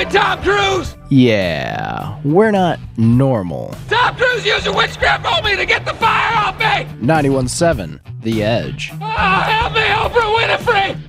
me Tom Cruise! Yeah, we're not normal. Tom Cruise using witchcraft on me to get the fire off me! 91.7 The Edge. Oh, help me, Oprah Winfrey!